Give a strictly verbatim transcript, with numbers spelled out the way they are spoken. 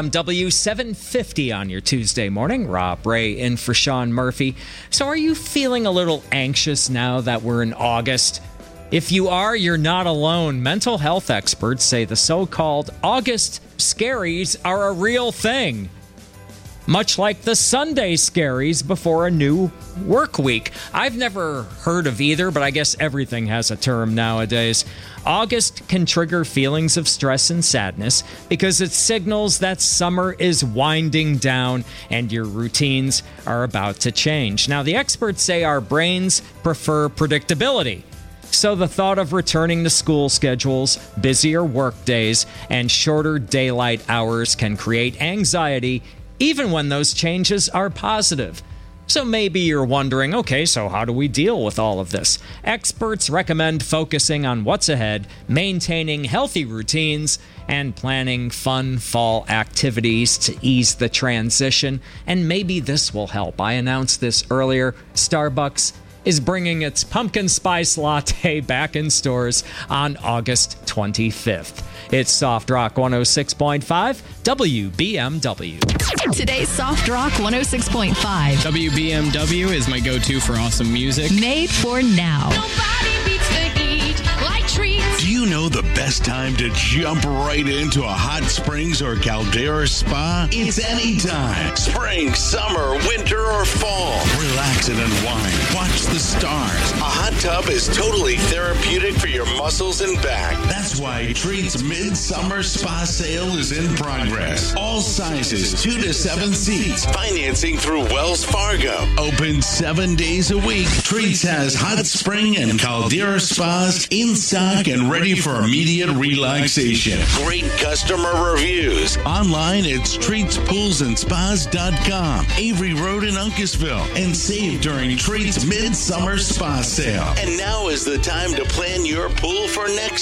W seven fifty on your Tuesday morning. Rob Ray in for Sean Murphy. So are you feeling a little anxious now that we're in August? If you are, you're not alone. Mental health experts say the so-called August scaries are a real thing. Much like the Sunday scaries before a new work week. I've never heard of either, but I guess everything has a term nowadays. August can trigger feelings of stress and sadness because it signals that summer is winding down and your routines are about to change. Now, the experts say our brains prefer predictability. So the thought of returning to school schedules, busier work days, and shorter daylight hours can create anxiety even when those changes are positive. So maybe you're wondering, okay, so how do we deal with all of this? Experts recommend focusing on what's ahead, maintaining healthy routines, and planning fun fall activities to ease the transition. And maybe this will help. I announced this earlier. Starbucks is bringing its pumpkin spice latte back in stores on August twenty-fifth. It's Soft Rock one oh six point five W B M W. Today's Soft Rock one oh six point five. W B M W is my go-to for awesome music. Made for now. Nobody beats the heat like treats. Do you know the best time to jump right into a hot springs or Caldera spa? It's any time. Spring, summer, winter, or fall. Relax and unwind. Watch the stars. A hot tub is totally therapeutic for your muscles and back. That's why Treat's Midsummer Spa Sale is in progress. All sizes, two to seven seats. Financing through Wells Fargo. Open seven days a week. Treat's has hot spring and Caldera spas in stock and ready for immediate relaxation. Great customer reviews. Online, it's treats pools and spas dot com. Avery Road in Uncasville. And save during Treat's Midsummer Spa Sale. And now is the time to plan your pool for next